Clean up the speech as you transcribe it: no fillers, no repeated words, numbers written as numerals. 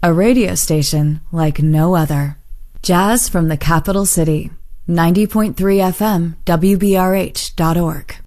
A radio station like no other. Jazz from the capital city. 90.3 FM, WBRH.org.